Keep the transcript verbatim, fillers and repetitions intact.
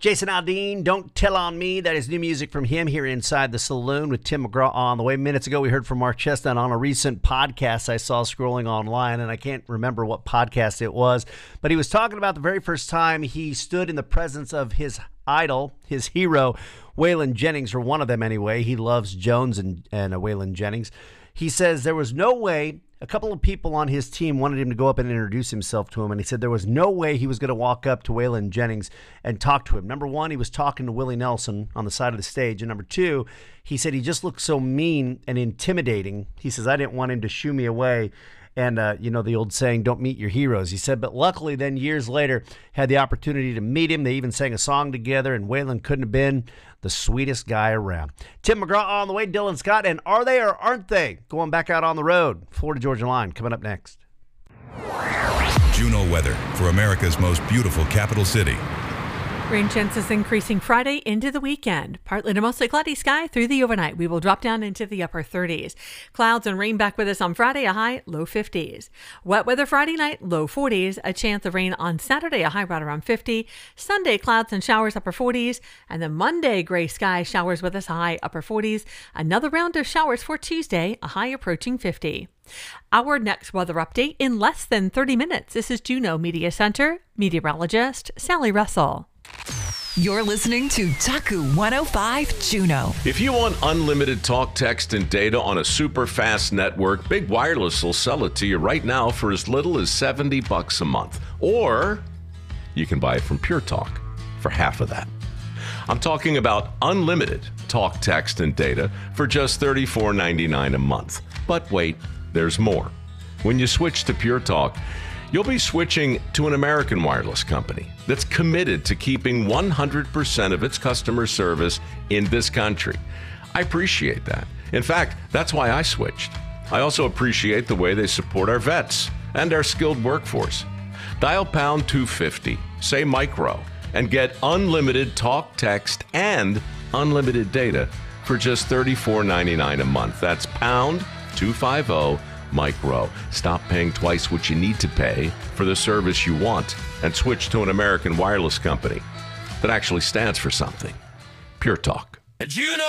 Jason Aldean, Don't Tell on Me. That is new music from him here inside the saloon with Tim McGraw on the way. Minutes ago, we heard from Mark Chestnut on a recent podcast I saw scrolling online, and I can't remember what podcast it was, but he was talking about the very first time he stood in the presence of his idol, his hero, Waylon Jennings, or one of them anyway. He loves Jones and, and uh, Waylon Jennings. He says there was no way. A couple of people on his team wanted him to go up and introduce himself to him, and he said there was no way he was going to walk up to Waylon Jennings and talk to him. Number one, he was talking to Willie Nelson on the side of the stage, and number two, he said he just looked so mean and intimidating. He says, I didn't want him to shoo me away. And, uh, you know, the old saying, don't meet your heroes. He said, but luckily then years later, had the opportunity to meet him. They even sang a song together, and Waylon couldn't have been the sweetest guy around. Tim McGraw on the way, Dylan Scott, and are they or aren't they going back out on the road? Florida Georgia Line coming up next. Juno weather for America's most beautiful capital city. Rain chances increasing Friday into the weekend. Partly to mostly cloudy sky through the overnight. We will drop down into the upper thirties. Clouds and rain back with us on Friday, a high low fifties. Wet weather Friday night, low forties. A chance of rain on Saturday, a high right around fifty. Sunday, clouds and showers, upper forties. And then Monday, gray sky, showers with us, high upper forties. Another round of showers for Tuesday, a high approaching fifty. Our next weather update in less than thirty minutes. This is Juneau Media Center meteorologist Sally Russell. You're listening to Taku one oh five Juneau. If you want unlimited talk, text, and data on a super fast network, Big Wireless will sell it to you right now for as little as seventy bucks a month. Or you can buy it from Pure Talk for half of that. I'm talking about unlimited talk, text, and data for just thirty-four ninety-nine a month. But wait, there's more. When you switch to Pure Talk, you'll be switching to an American wireless company that's committed to keeping one hundred percent of its customer service in this country. I appreciate that. In fact, that's why I switched. I also appreciate the way they support our vets and our skilled workforce. Dial pound two fifty, say micro, and get unlimited talk, text, and unlimited data for just thirty-four ninety-nine a month. That's pound two fifty micro. Stop paying twice what you need to pay for the service you want and switch to an American wireless company that actually stands for something. Pure Talk. Juno!